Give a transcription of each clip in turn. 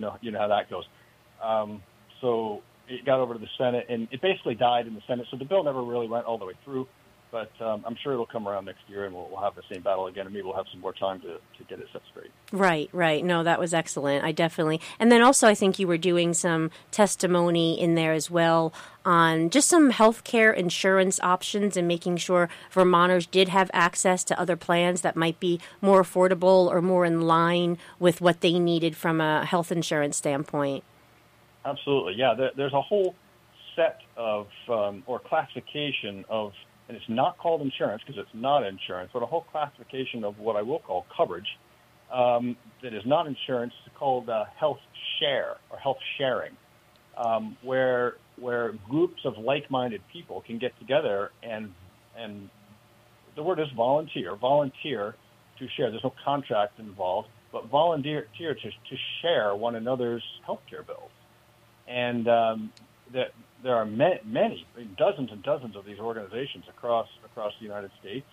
you know how that goes. So it got over to the Senate, and it basically died in the Senate. So the bill never really went all the way through. But I'm sure it'll come around next year, and we'll have the same battle again, and maybe we'll have some more time to get it set straight. Right. No, that was excellent. I definitely. And then also I think you were doing some testimony in there as well on just some healthcare insurance options and making sure Vermonters did have access to other plans that might be more affordable or more in line with what they needed from a health insurance standpoint. Absolutely. Yeah, there's a whole set of or classification of, and it's not called insurance because it's not insurance, but a whole classification of what I will call coverage that is not insurance, called health share or health sharing, where groups of like-minded people can get together and the word is volunteer to share. There's no contract involved, but volunteer to share one another's healthcare bills. And that there are many, dozens and dozens of these organizations across the United States,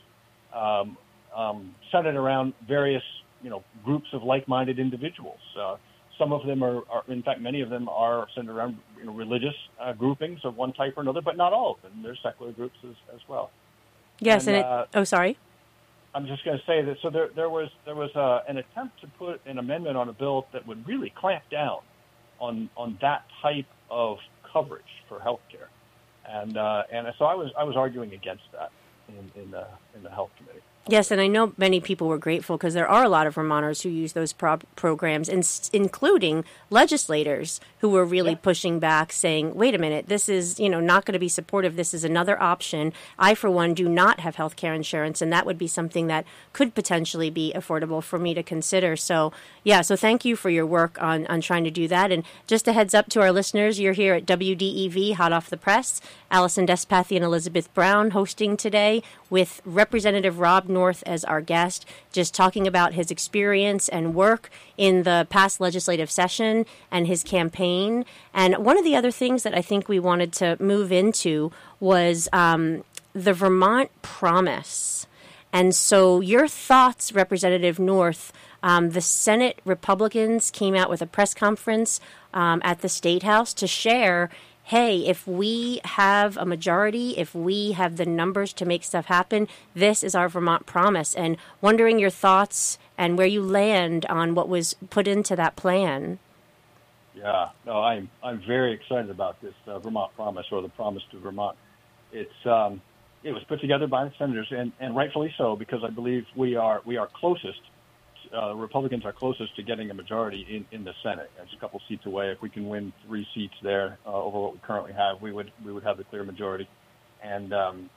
centered around various, groups of like-minded individuals. Some of them are, in fact, many of them are centered around religious groupings of one type or another, but not all of them. There's secular groups as well. Yes, sorry. I'm just going to say that. So there was an attempt to put an amendment on a bill that would really clamp down on that type of coverage for healthcare, and so I was arguing against that in the health committee. Yes, and I know many people were grateful because there are a lot of Vermonters who use those programs, including legislators who were really pushing back, saying, wait a minute, this is not going to be supportive. This is another option. I, for one, do not have health care insurance, and that would be something that could potentially be affordable for me to consider. So, so thank you for your work on trying to do that. And just a heads up to our listeners, you're here at WDEV, Hot Off the Press. Allison Despathy and Elizabeth Brown hosting today with Representative Rob North as our guest, just talking about his experience and work in the past legislative session and his campaign. And one of the other things that I think we wanted to move into was the Vermont Promise. And so your thoughts, Representative North, the Senate Republicans came out with a press conference at the State House to share, hey, if we have a majority, if we have the numbers to make stuff happen, this is our Vermont Promise. And wondering your thoughts and where you land on what was put into that plan. Yeah, no, I'm very excited about this Vermont Promise, or the Promise to Vermont. It was put together by the senators, and rightfully so, because I believe we are closest. Republicans are closest to getting a majority in the Senate. It's a couple seats away. If we can win 3 seats there over what we currently have, we would have the clear majority, and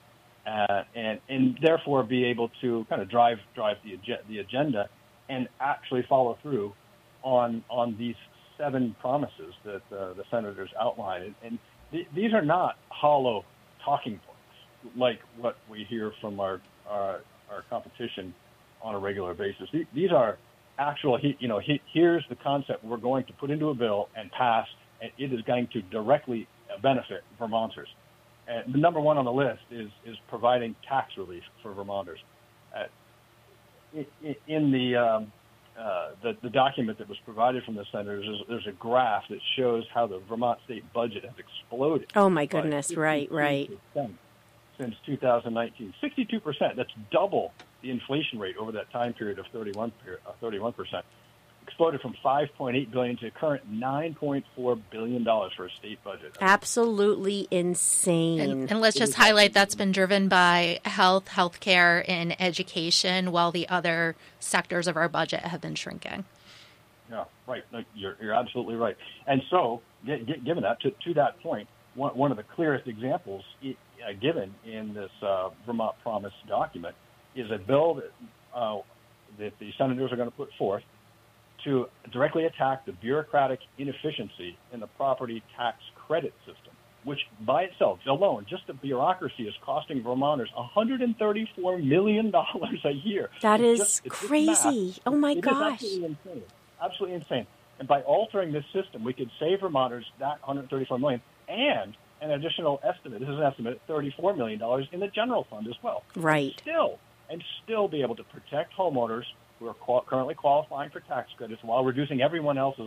therefore be able to kind of drive the agenda and actually follow through on these 7 promises that the senators outlined. And these are not hollow talking points like what we hear from our competition on a regular basis. These are actual, here's the concept we're going to put into a bill and pass, and it is going to directly benefit Vermonters. And the number one on the list is providing tax relief for Vermonters. In the document that was provided from the senators, there's a graph that shows how the Vermont state budget has exploded. Oh my goodness! Right. Since 2019, 62%. That's double the inflation rate over that time period of 31%. Exploded from $5.8 billion to current $9.4 billion for a state budget. Absolutely insane. And let's just highlight that's been driven by healthcare, and education, while the other sectors of our budget have been shrinking. Yeah, right. No, you're absolutely right. And so, given that, to that point, one of the clearest examples given in this Vermont Promise document is a bill that the senators are going to put forth to directly attack the bureaucratic inefficiency in the property tax credit system, which by itself alone, just the bureaucracy is costing Vermonters $134 million a year. That is crazy. Oh, my gosh. It is absolutely insane. And by altering this system, we could save Vermonters that $134 million and an additional estimate, this is an estimate, $34 million in the general fund as well. Right. Still be able to protect homeowners who are currently qualifying for tax credits while reducing everyone else's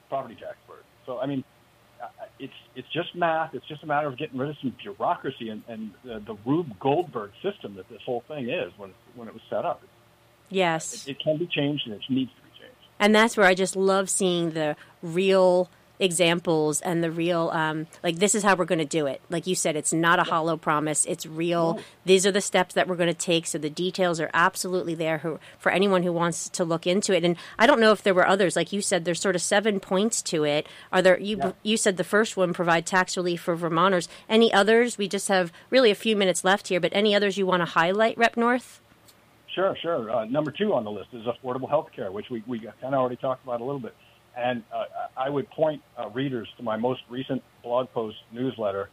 property tax burden. So, I mean, it's just math. It's just a matter of getting rid of some bureaucracy and the Rube Goldberg system that this whole thing is when it was set up. Yes. It can be changed, and it needs to be changed. And that's where I just love seeing the real examples and the real, like, this is how we're going to do it. Like you said, it's not a hollow promise. It's real. Right. These are the steps that we're going to take. So the details are absolutely there for anyone who wants to look into it. And I don't know if there were others. Like you said, there's sort of 7 points to it. Are there? You said the first one, provide tax relief for Vermonters. Any others? We just have really a few minutes left here, but any others you want to highlight, Rep. North? Sure. Number 2 on the list is affordable health care, which we kind of already talked about a little bit. And I would point readers to my most recent blog post newsletter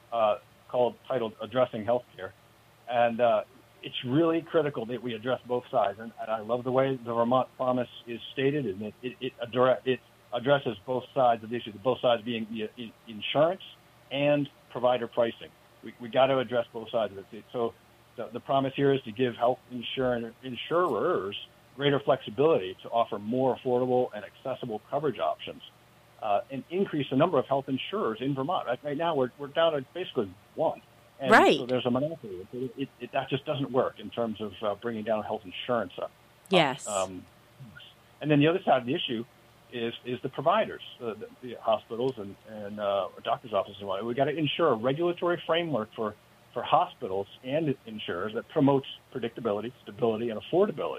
titled Addressing Healthcare. And it's really critical that we address both sides. And I love the way the Vermont Promise is stated, and it addresses both sides of the issue, both sides being the insurance and provider pricing. We got to address both sides of it. So the promise here is to give health insurers greater flexibility to offer more affordable and accessible coverage options, and increase the number of health insurers in Vermont. Right now, we're down to basically one. And right. So there's a monopoly. That just doesn't work in terms of bringing down health insurance. Yes. And then the other side of the issue is the providers, the hospitals and doctors' offices and whatnot. We've got to ensure a regulatory framework for hospitals and insurers that promotes predictability, stability, and affordability.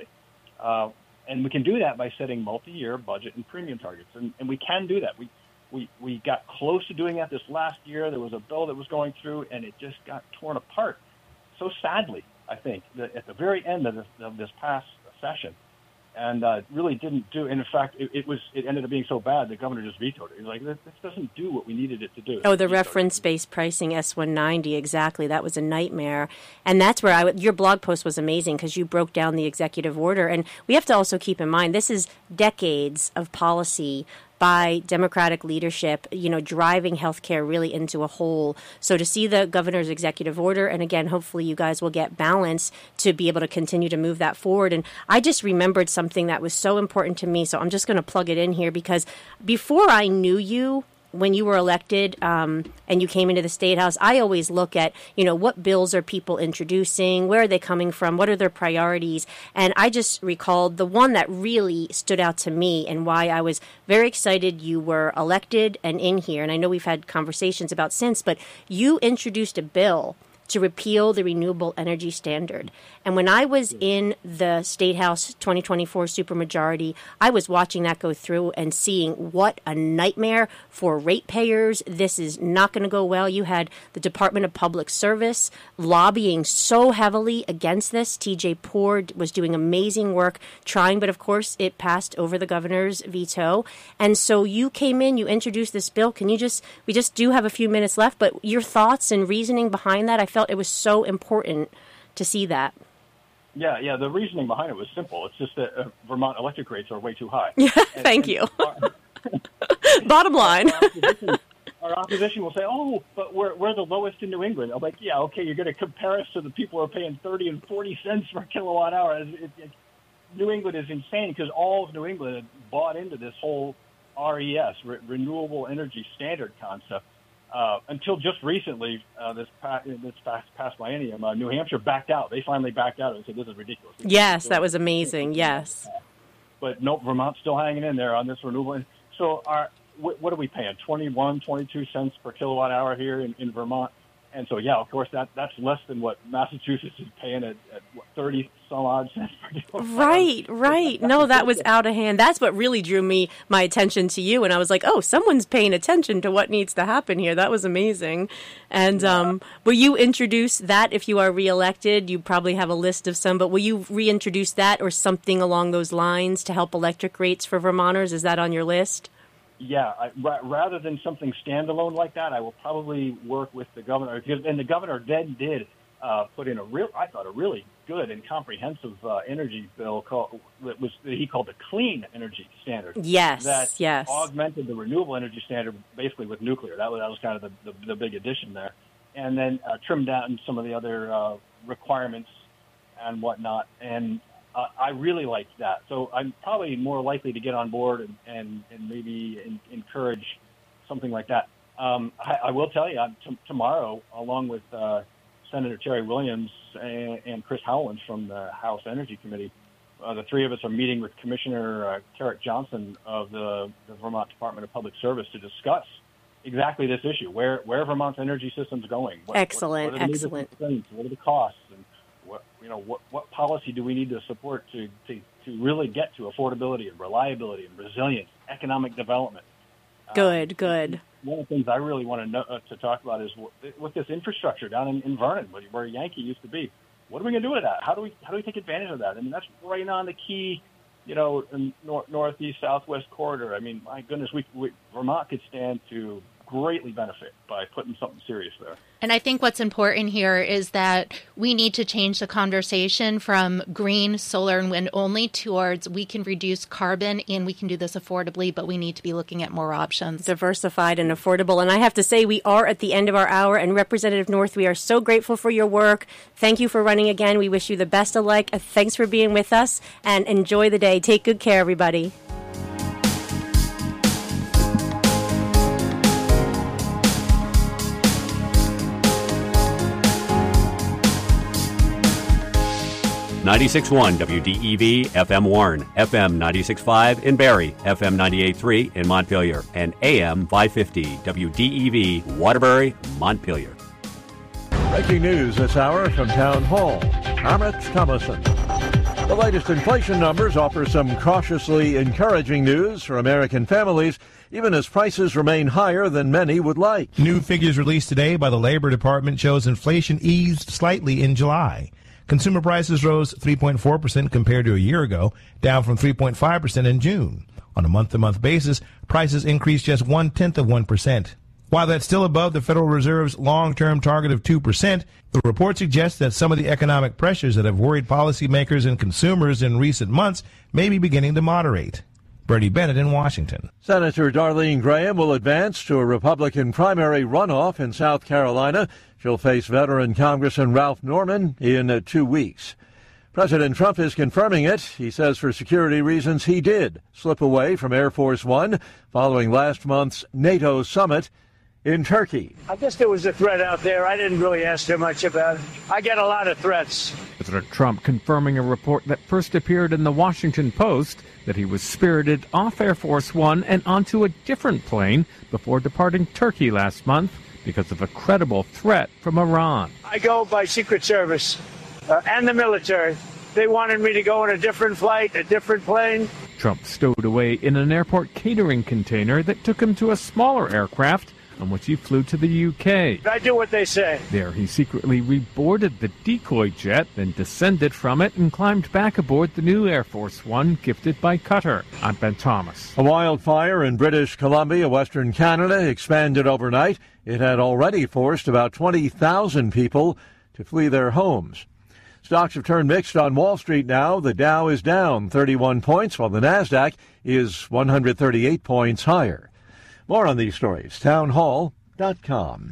And we can do that by setting multi-year budget and premium targets. And we can do that. We got close to doing that this last year. There was a bill that was going through, and it just got torn apart so sadly, I think, that at the very end of this past session. And really didn't do. In fact, it ended up being so bad the governor just vetoed it. He was like, "This doesn't do what we needed it to do." Oh, the reference-based pricing S190, exactly. That was a nightmare, and that's where your blog post was amazing because you broke down the executive order. And we have to also keep in mind this is decades of policy by Democratic leadership, driving healthcare really into a hole. So to see the governor's executive order, and again, hopefully you guys will get balance to be able to continue to move that forward. And I just remembered something that was so important to me, so I'm just going to plug it in here because before I knew you, when you were elected and you came into the State House, I always look at, what bills are people introducing, where are they coming from, what are their priorities? And I just recalled the one that really stood out to me and why I was very excited you were elected and in here. And I know we've had conversations about since, but you introduced a bill to repeal the renewable energy standard. And when I was in the State House 2024 supermajority, I was watching that go through and seeing what a nightmare for ratepayers. This is not going to go well. You had the Department of Public Service lobbying so heavily against this. TJ Poore was doing amazing work trying, but of course it passed over the governor's veto. And so you came in, you introduced this bill. We just do have a few minutes left, but your thoughts and reasoning behind that, I felt it was so important to see that. Yeah. The reasoning behind it was simple. It's just that Vermont electric rates are way too high. Thank you. Bottom line. Our opposition will say, "Oh, but we're the lowest in New England." I'm like, "Yeah, okay. You're going to compare us to the people who are paying 30 and 40 cents per kilowatt hour." New England is insane because all of New England had bought into this whole RES, renewable energy standard concept. Until just recently, this past biennium, New Hampshire backed out. They finally backed out and said, "This is ridiculous." Yes, that was amazing. Yes. But nope, Vermont's still hanging in there on this renewable. So what are we paying? 21, 22 cents per kilowatt hour here in Vermont. And so, yeah, of course, that's less than what Massachusetts is paying at 30 some odd cents per kilowatt hour. Right. No, that was out of hand. That's what really drew my attention to you. And I was like, oh, someone's paying attention to what needs to happen here. That was amazing. And will you introduce that if you are reelected? You probably have a list of some, but will you reintroduce that or something along those lines to help electric rates for Vermonters? Is that on your list? Yeah, rather than something standalone like that, I will probably work with the governor. And the governor then did put in a really good and comprehensive energy bill that he called the Clean Energy Standard. Yes, that augmented the renewable energy standard basically with nuclear. That was kind of the big addition there, and then trimmed down some of the other requirements and whatnot. And I really liked that. So I'm probably more likely to get on board and maybe encourage something like that. I will tell you, tomorrow, along with Senator Terry Williams and Chris Howland from the House Energy Committee, the three of us are meeting with Commissioner Carrick Johnson of the Vermont Department of Public Service to discuss exactly this issue, where Vermont's energy system's going. Excellent. What are the costs, and what policy do we need to support to really get to affordability and reliability and resilience, economic development? Good. One of the things I really want to talk about is with this infrastructure down in Vernon, where Yankee used to be. What are we going to do with that? How do we take advantage of that? I mean, that's right on the key, northeast southwest corridor. I mean, my goodness, Vermont could stand to greatly benefit by putting something serious there. And I think what's important here is that we need to change the conversation from green, solar, and wind only towards we can reduce carbon and we can do this affordably, but we need to be looking at more options. Diversified and affordable. And I have to say, we are at the end of our hour. And Representative North, we are so grateful for your work. Thank you for running again. We wish you the best of luck. Thanks for being with us, and enjoy the day. Take good care, everybody. .96.1 WDEV FM Warren, FM 96.5 in Barrie, FM 98.3 in Montpelier, and AM 550 WDEV Waterbury, Montpelier. Breaking news this hour from Town Hall. Amit Thomason. The latest inflation numbers offer some cautiously encouraging news for American families, even as prices remain higher than many would like. New figures released today by the Labor Department shows inflation eased slightly in July. Consumer prices rose 3.4% compared to a year ago, down from 3.5% in June. On a month-to-month basis, prices increased just 0.1%. While that's still above the Federal Reserve's long-term target of 2%, the report suggests that some of the economic pressures that have worried policymakers and consumers in recent months may be beginning to moderate. Bernie Bennett in Washington. Senator Darlene Graham will advance to a Republican primary runoff in South Carolina. She'll face veteran Congressman Ralph Norman in 2 weeks. President Trump is confirming it. He says for security reasons he did slip away from Air Force One following last month's NATO summit in Turkey. I guess there was a threat out there. I didn't really ask too much about it. I get a lot of threats. President Trump confirming a report that first appeared in the Washington Post that he was spirited off Air Force One and onto a different plane before departing Turkey last month because of a credible threat from Iran. I go by Secret Service and the military. They wanted me to go on a different flight, a different plane. Trump stowed away in an airport catering container that took him to a smaller aircraft on which he flew to the UK. I do what they say. There he secretly reboarded the decoy jet, then descended from it and climbed back aboard the new Air Force One gifted by Qatar. I'm Ben Thomas. A wildfire in British Columbia, Western Canada, expanded overnight. It had already forced about 20,000 people to flee their homes. Stocks have turned mixed on Wall Street now. The Dow is down 31 points, while the Nasdaq is 138 points higher. More on these stories, townhall.com.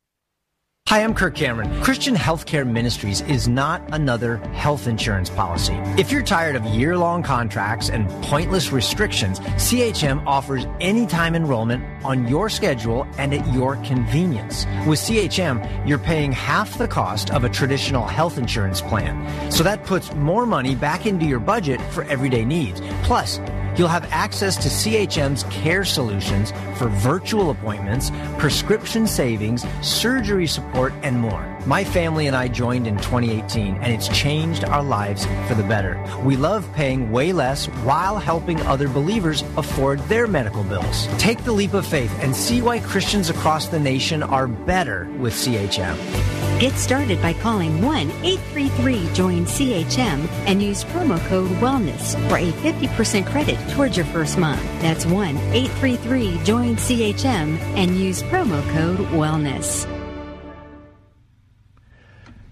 Hi, I'm Kirk Cameron. Christian Healthcare Ministries is not another health insurance policy. If you're tired of year-long contracts and pointless restrictions, CHM offers anytime enrollment on your schedule and at your convenience. With CHM, you're paying half the cost of a traditional health insurance plan. So that puts more money back into your budget for everyday needs. Plus, you'll have access to CHM's care solutions for virtual appointments, prescription savings, surgery support, and more. My family and I joined in 2018, and it's changed our lives for the better. We love paying way less while helping other believers afford their medical bills. Take the leap of faith and see why Christians across the nation are better with CHM. Get started by calling 1-833-JOIN-CHM and use promo code WELLNESS for a 50% credit towards your first month. That's 1-833-JOIN-CHM and use promo code WELLNESS.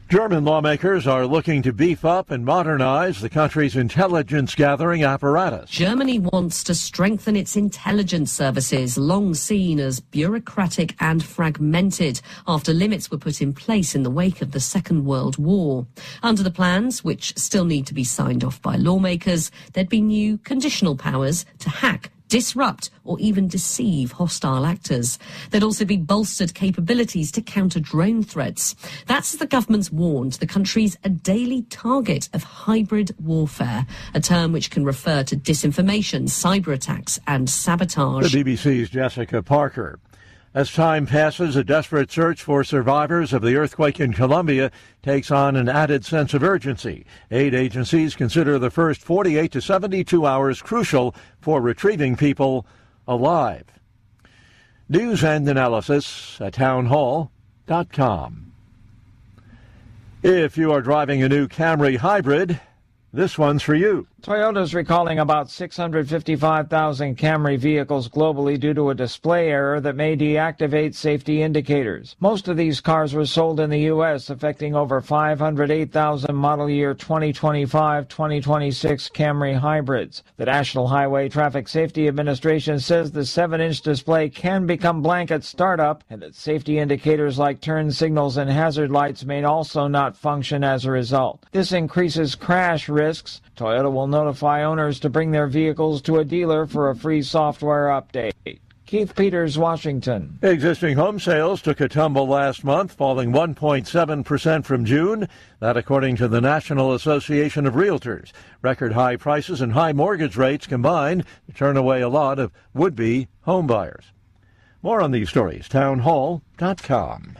German lawmakers are looking to beef up and modernize the country's intelligence gathering apparatus. Germany wants to strengthen its intelligence services, long seen as bureaucratic and fragmented, after limits were put in place in the wake of the Second World War. Under the plans, which still need to be signed off by lawmakers, there'd be new conditional powers to hack, disrupt or even deceive hostile actors. There'd also be bolstered capabilities to counter drone threats. That's as the government's warned the country's a daily target of hybrid warfare, a term which can refer to disinformation, cyber attacks and sabotage. The BBC's Jessica Parker. As time passes, a desperate search for survivors of the earthquake in Colombia takes on an added sense of urgency. Aid agencies consider the first 48 to 72 hours crucial for retrieving people alive. News and analysis at townhall.com. If you are driving a new Camry hybrid, this one's for you. Toyota's recalling about 655,000 Camry vehicles globally due to a display error that may deactivate safety indicators. Most of these cars were sold in the U.S., affecting over 508,000 model year 2025-2026 Camry hybrids. The National Highway Traffic Safety Administration says the 7-inch display can become blank at startup and that safety indicators like turn signals and hazard lights may also not function as a result. This increases crash risks. Toyota will notify owners to bring their vehicles to a dealer for a free software update. Keith Peters, Washington. Existing home sales took a tumble last month, falling 1.7% from June. That according to the National Association of Realtors. Record high prices and high mortgage rates combined to turn away a lot of would-be home buyers. More on these stories, townhall.com.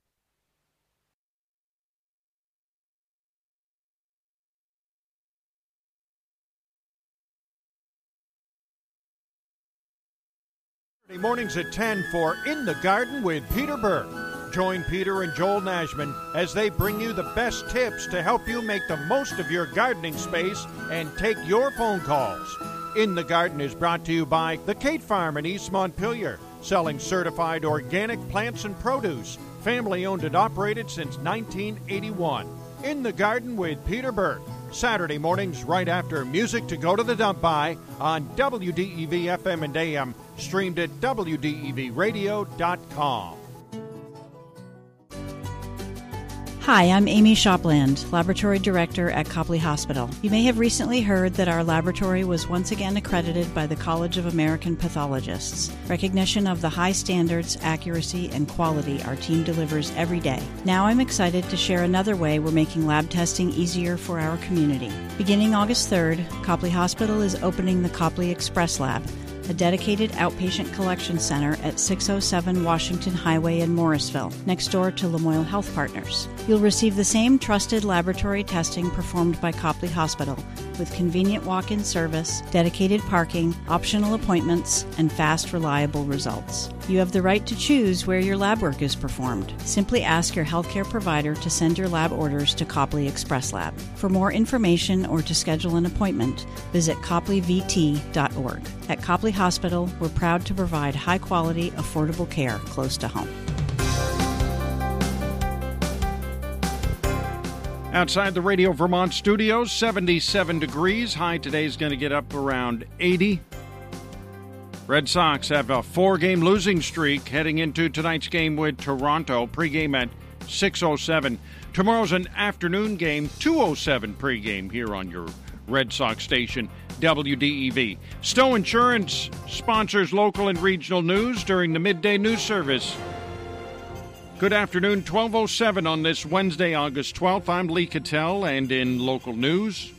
Mornings at 10 for In the Garden with Peter Burke. Join Peter and Joel Nashman as they bring you the best tips to help you make the most of your gardening space and take your phone calls. In the Garden is brought to you by the Kate Farm in East Montpelier, selling certified organic plants and produce, family owned and operated since 1981. In the Garden with Peter Burke. Saturday mornings right after Music to Go to the Dump By on WDEV FM and AM, streamed at WDEVradio.com. Hi, I'm Amy Shopland, Laboratory Director at Copley Hospital. You may have recently heard that our laboratory was once again accredited by the College of American Pathologists, recognition of the high standards, accuracy, and quality our team delivers every day. Now I'm excited to share another way we're making lab testing easier for our community. Beginning August 3rd, Copley Hospital is opening the Copley Express Lab, a dedicated outpatient collection center at 607 Washington Highway in Morrisville, next door to Lamoille Health Partners. You'll receive the same trusted laboratory testing performed by Copley Hospital, with convenient walk-in service, dedicated parking, optional appointments, and fast, reliable results. You have the right to choose where your lab work is performed. Simply ask your healthcare provider to send your lab orders to Copley Express Lab. For more information or to schedule an appointment, visit copleyvt.org. At Copley Hospital, we're proud to provide high-quality, affordable care close to home. Outside the Radio Vermont studios, 77 degrees. High today is going to get up around 80. Red Sox have a 4-game losing streak heading into tonight's game with Toronto. Pregame at 6:07. Tomorrow's an afternoon game, 2:07 pregame here on your Red Sox station, WDEV. Stowe Insurance sponsors local and regional news during the midday news service. Good afternoon, 12:07 on this Wednesday, August 12th. I'm Lee Cattell, and in local news,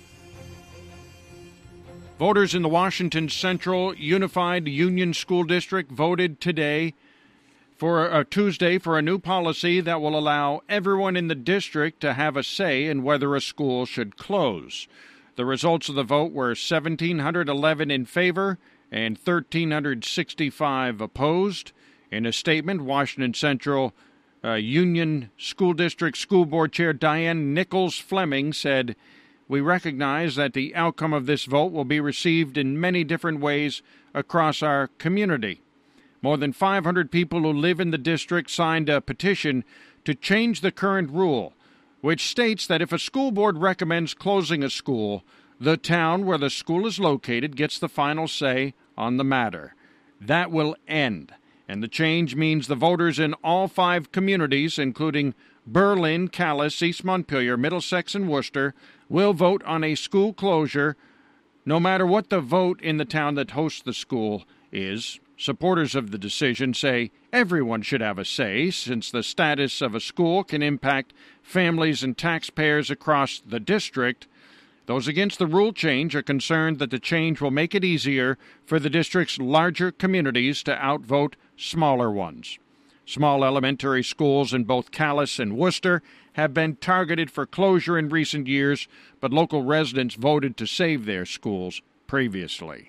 voters in the Washington Central Unified Union School District voted today for Tuesday for a new policy that will allow everyone in the district to have a say in whether a school should close. The results of the vote were 1,711 in favor and 1,365 opposed. In a statement, Washington Central Union School District School Board Chair Diane Nichols Fleming said, "We recognize that the outcome of this vote will be received in many different ways across our community. More than 500 people who live in the district signed a petition to change the current rule. which states that if a school board recommends closing a school, the town where the school is located gets the final say on the matter. That will end, and the change means the voters in all 5 communities, including Berlin, Calais, East Montpelier, Middlesex, and Worcester, will vote on a school closure no matter what the vote in the town that hosts the school is. Supporters of the decision say everyone should have a say, since the status of a school can impact families and taxpayers across the district. Those against the rule change are concerned that the change will make it easier for the district's larger communities to outvote smaller ones. Small elementary schools in both Calais and Worcester have been targeted for closure in recent years, but local residents voted to save their schools previously.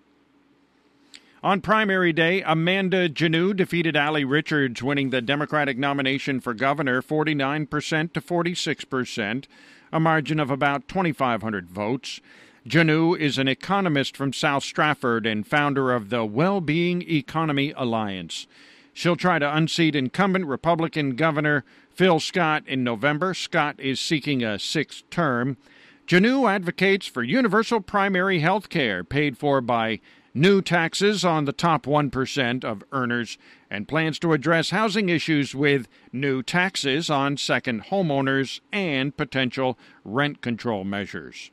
On primary day, Amanda Janneau defeated Allie Richards, winning the Democratic nomination for governor 49% to 46%, a margin of about 2,500 votes. Janneau is an economist from South Stratford and founder of the Well-Being Economy Alliance. She'll try to unseat incumbent Republican Governor Phil Scott in November. Scott is seeking a 6th term. Janneau advocates for universal primary health care paid for by new taxes on the top 1% of earners, and plans to address housing issues with new taxes on second homeowners and potential rent control measures.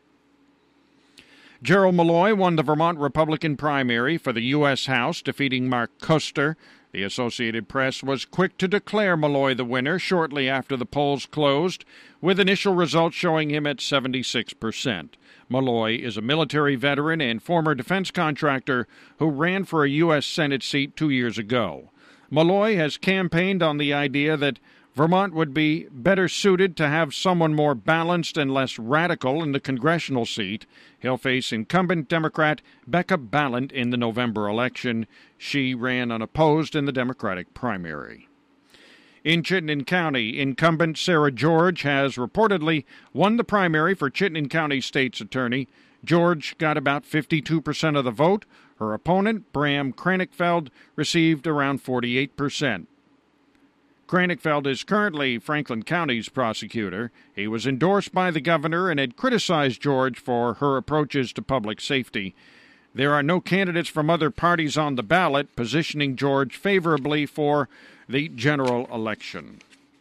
Gerald Malloy won the Vermont Republican primary for the U.S. House, defeating Mark Kuster. The Associated Press was quick to declare Malloy the winner shortly after the polls closed, with initial results showing him at 76%. Malloy is a military veteran and former defense contractor who ran for a U.S. Senate seat 2 years ago. Malloy has campaigned on the idea that Vermont would be better suited to have someone more balanced and less radical in the congressional seat. He'll face incumbent Democrat Becca Balint in the November election. She ran unopposed in the Democratic primary. In Chittenden County, incumbent Sarah George has reportedly won the primary for Chittenden County State's Attorney. George got about 52% of the vote. Her opponent, Bram Kranichfeld, received around 48%. Kranichfeld is currently Franklin County's prosecutor. He was endorsed by the governor and had criticized George for her approaches to public safety. There are no candidates from other parties on the ballot, positioning George favorably for the general election.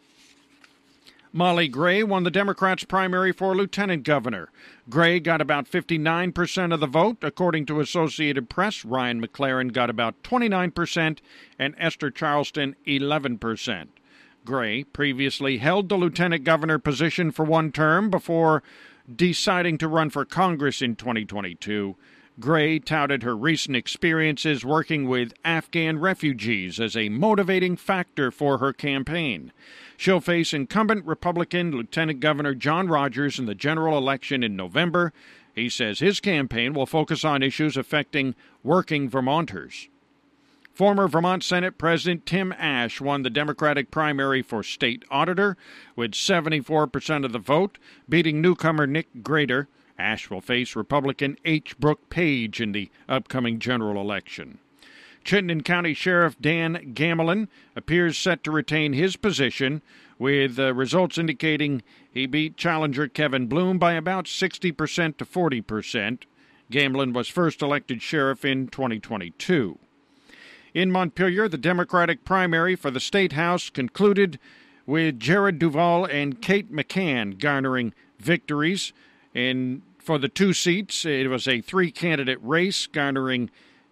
Molly Gray won the Democrats' primary for lieutenant governor. Gray got about 59% of the vote. According to Associated Press, Ryan McLaren got about 29% and Esther Charleston 11%. Gray previously held the lieutenant governor position for one term before deciding to run for Congress in 2022. Gray touted her recent experiences working with Afghan refugees as a motivating factor for her campaign. She'll face incumbent Republican Lieutenant Governor John Rogers in the general election in November. He says his campaign will focus on issues affecting working Vermonters. Former Vermont Senate President Tim Ashe won the Democratic primary for state auditor with 74% of the vote, beating newcomer Nick Grader. Ashe will face Republican H. Brooke Page in the upcoming general election. Chittenden County Sheriff Dan Gamelin appears set to retain his position, with results indicating he beat challenger Kevin Bloom by about 60% to 40%. Gamelin was first elected sheriff in 2022. In Montpelier, the Democratic primary for the State House concluded with Jared Duval and Kate McCann garnering victories. For the 2 seats, it was a 3-candidate race, garnering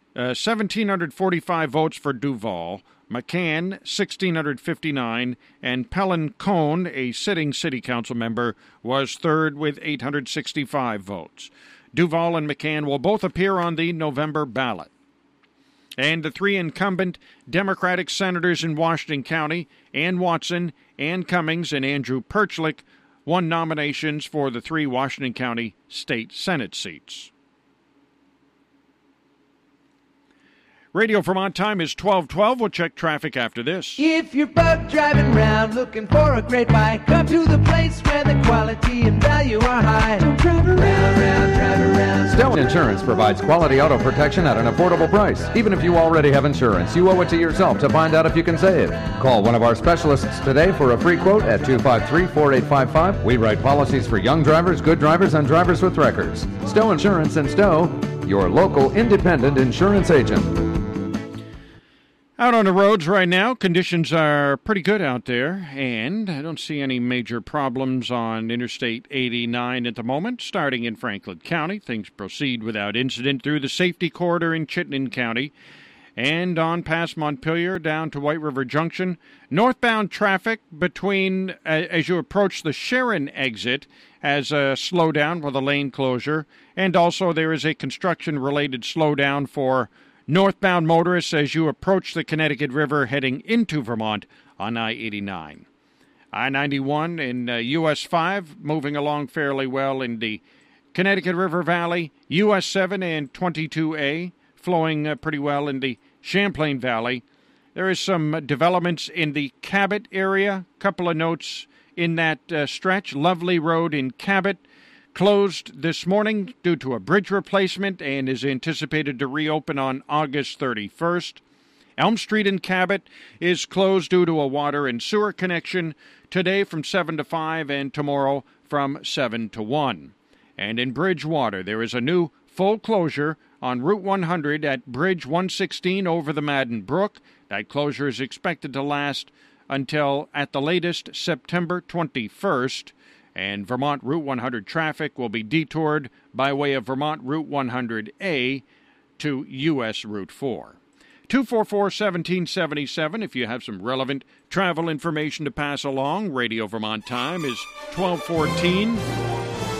1,745 votes for Duval, McCann 1,659, and Pellin Cohn, a sitting city council member, was third with 865 votes. Duval and McCann will both appear on the November ballot. And the 3 incumbent Democratic senators in Washington County, Ann Watson, Ann Cummings, and Andrew Perchlik, won nominations for the 3 Washington County state Senate seats. Radio Vermont time is 12:12. We'll check traffic after this. If you're bug driving around looking for a great buy, come to the place where the quality and value are high. Don't drive around, drive around. Stowe Insurance provides quality auto protection at an affordable price. Even if you already have insurance, you owe it to yourself to find out if you can save. Call one of our specialists today for a free quote at 253-4855. We write policies for young drivers, good drivers, and drivers with records. Stowe Insurance in Stowe, your local independent insurance agent. Out on the roads right now, conditions are pretty good out there, and I don't see any major problems on Interstate 89 at the moment. Starting in Franklin County, things proceed without incident through the safety corridor in Chittenden County, and on past Montpelier down to White River Junction. Northbound traffic between, as you approach the Sharon exit, has a slowdown with a lane closure, and also there is a construction-related slowdown for northbound motorists as you approach the Connecticut River heading into Vermont on I-89. I-91 in US 5 moving along fairly well in the Connecticut River Valley. US 7 and 22A flowing pretty well in the Champlain Valley. There is some developments in the Cabot area. Couple of notes in that stretch. Lovely Road in Cabot closed this morning due to a bridge replacement and is anticipated to reopen on August 31st. Elm Street in Cabot is closed due to a water and sewer connection today from 7 to 5 and tomorrow from 7 to 1. And in Bridgewater, there is a new full closure on Route 100 at Bridge 116 over the Madden Brook. That closure is expected to last until, at the latest, September 21st. And Vermont Route 100 traffic will be detoured by way of Vermont Route 100A to U.S. Route 4. 244-1777 if you have some relevant travel information to pass along. Radio Vermont time is 12:14.